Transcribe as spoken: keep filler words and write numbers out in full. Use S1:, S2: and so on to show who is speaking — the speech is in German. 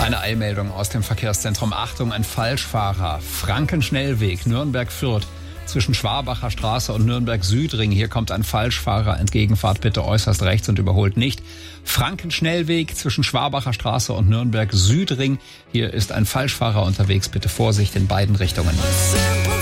S1: Eine Eilmeldung aus dem Verkehrszentrum. Achtung, ein Falschfahrer. Frankenschnellweg, Nürnberg-Fürth. Zwischen Schwabacher Straße und Nürnberg-Südring. Hier kommt ein Falschfahrer entgegen. Fahrt bitte äußerst rechts und überholt nicht. Frankenschnellweg zwischen Schwabacher Straße und Nürnberg-Südring. Hier ist ein Falschfahrer unterwegs. Bitte Vorsicht in beiden Richtungen.